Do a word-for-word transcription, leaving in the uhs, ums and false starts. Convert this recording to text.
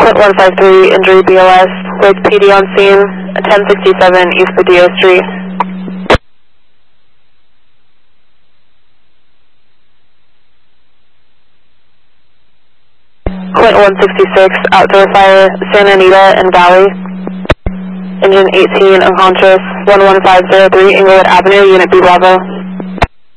Quint one five three, injury B L S, with P D on scene, ten sixty-seven East Padillo Street. Quint one sixty-six, outdoor fire, Santa Anita and Valley. Engine eighteen, unconscious, one one five zero three, Inglewood Avenue, Unit B Bravo.